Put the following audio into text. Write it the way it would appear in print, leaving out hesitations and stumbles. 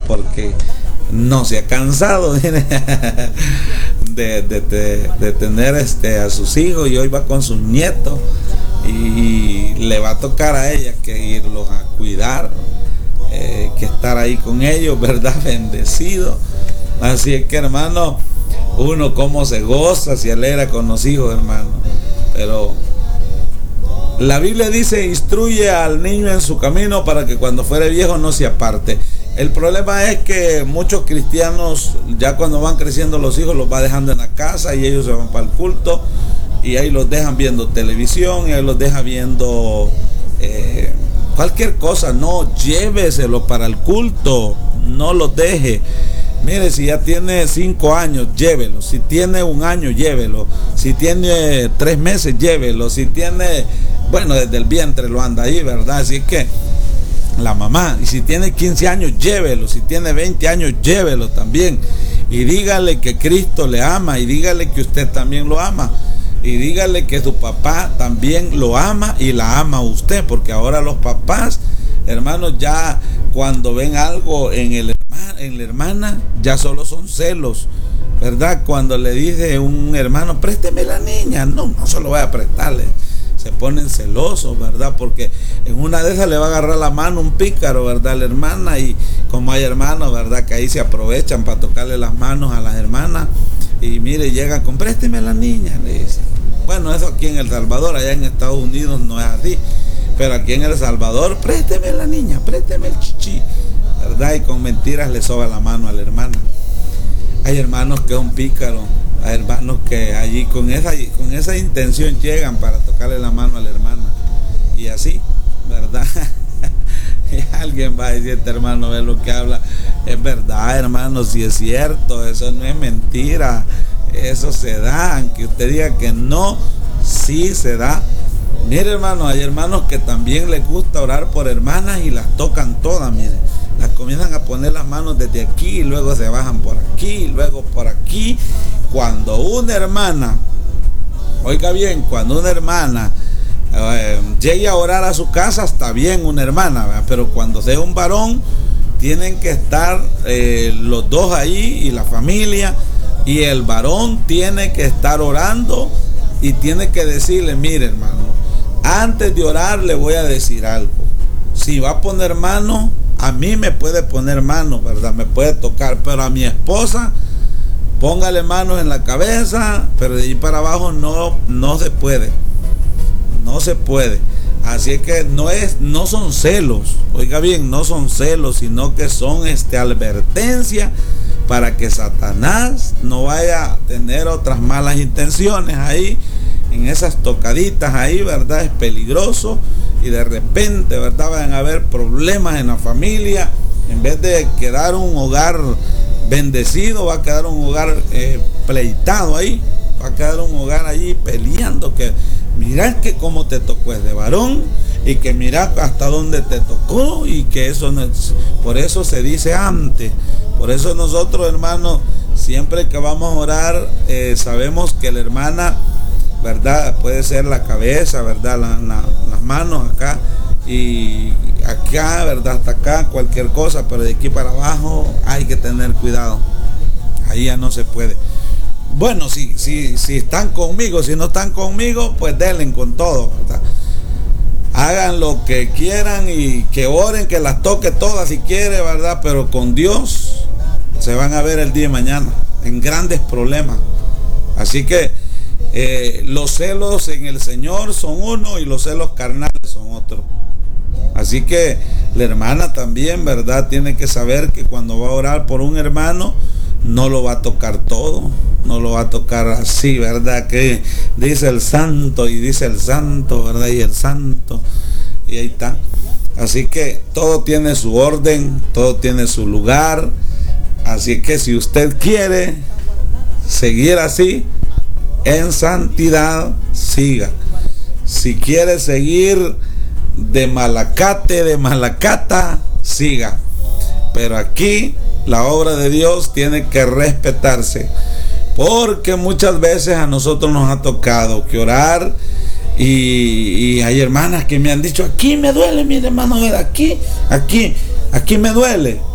porque no se ha cansado de tener a sus hijos, y hoy va con sus nietos y le va a tocar a ella que irlos a cuidar, que estar ahí con ellos, ¿verdad? Bendecido. Así es que, hermano, uno como se goza, se alegra con los hijos, hermano. Pero la Biblia dice: instruye al niño en su camino para que cuando fuere viejo no se aparte. El problema es que muchos cristianos, ya cuando van creciendo los hijos, los va dejando en la casa y ellos se van para el culto, y ahí los dejan viendo televisión, y ahí los dejan viendo cualquier cosa. No, lléveselo para el culto, no los deje. Mire, si ya tiene 5 años, llévelo. Si tiene 1 año, llévelo. Si tiene 3 meses, llévelo. Si tiene, bueno, desde el vientre lo anda ahí, ¿verdad? Así que la mamá, y si tiene 15 años, llévelo. Si tiene 20 años, llévelo también. Y dígale que Cristo le ama, y dígale que usted también lo ama. Y dígale que su papá también lo ama y la ama a usted, porque ahora los papás, hermanos, ya cuando ven algo en la hermana, ya solo son celos, ¿verdad? Cuando le dice un hermano: présteme la niña, no se lo voy a prestarle. Se ponen celosos, ¿verdad? Porque en una de esas le va a agarrar la mano un pícaro, ¿verdad? La hermana, y como hay hermanos, ¿verdad?, que ahí se aprovechan para tocarle las manos a las hermanas, y mire, llega con: présteme la niña, le dice. Bueno, eso aquí en El Salvador, allá en Estados Unidos no es así, pero aquí en El Salvador: présteme la niña, présteme el chichi, ¿verdad? Y con mentiras le soba la mano a la hermana. Hay hermanos que son pícaros, hay hermanos que allí con esa intención llegan para tocarle la mano a la hermana, y así, ¿verdad? Y alguien va a decir: este hermano ve lo que habla. Es verdad, hermano, si es cierto, eso no es mentira, eso se da, aunque usted diga que no, sí se da. Mire, hermano, hay hermanos que también les gusta orar por hermanas y las tocan todas, mire. Las comienzan a poner las manos desde aquí, y luego se bajan por aquí, y luego por aquí. Cuando una hermana, oiga bien, cuando una hermana llegue a orar a su casa, está bien una hermana, ¿verdad? Pero cuando sea un varón, tienen que estar los dos ahí, y la familia, y el varón tiene que estar orando, y tiene que decirle: mire, hermano, antes de orar le voy a decir algo. Si va a poner mano, a mí me puede poner mano, ¿verdad? Me puede tocar, pero a mi esposa, póngale manos en la cabeza, pero de ahí para abajo no se puede. No se puede. Así es que no son celos, oiga bien, no son celos, sino que son advertencia para que Satanás no vaya a tener otras malas intenciones ahí, en esas tocaditas ahí, ¿verdad? Es peligroso, y de repente, ¿verdad?, van a haber problemas en la familia. En vez de quedar un hogar bendecido, va a quedar un hogar pleitado ahí, va a quedar un hogar allí peleando, que mirá que cómo te tocó ese varón, y que mirá hasta dónde te tocó, y que eso no es, por eso se dice antes. Por eso nosotros, hermanos, siempre que vamos a orar, sabemos que la hermana, ¿verdad?, puede ser la cabeza, ¿verdad?, las manos acá, y acá, ¿verdad?, hasta acá, cualquier cosa, pero de aquí para abajo hay que tener cuidado. Ahí ya no se puede. Bueno, si están conmigo, si no están conmigo, pues denle con todo, ¿verdad? Hagan lo que quieran y que oren, que las toque todas si quiere, ¿verdad? Pero con Dios se van a ver el día de mañana en grandes problemas. Así que los celos en el Señor son uno, y los celos carnales son otro. Así que la hermana también, ¿verdad?, tiene que saber que cuando va a orar por un hermano, no lo va a tocar todo, no lo va a tocar así, ¿verdad? Que dice el santo, y dice el santo, ¿verdad? Y el santo, y ahí está. Así que todo tiene su orden, todo tiene su lugar. Así que si usted quiere seguir así, en santidad, siga. Si quiere seguir de malacate, de malacata, siga. Pero aquí la obra de Dios tiene que respetarse, porque muchas veces a nosotros nos ha tocado que orar, y hay hermanas que me han dicho: aquí me duele, mi hermano, aquí me duele.